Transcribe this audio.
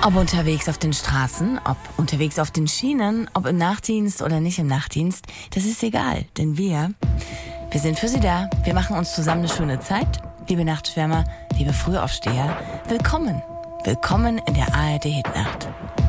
Ob unterwegs auf den Straßen, ob unterwegs auf den Schienen, ob im Nachtdienst oder nicht im Nachtdienst, das ist egal, denn wir sind für Sie da. Wir machen uns zusammen eine schöne Zeit. Liebe Nachtschwärmer, liebe Frühaufsteher, willkommen. Willkommen in der ARD Hitnacht.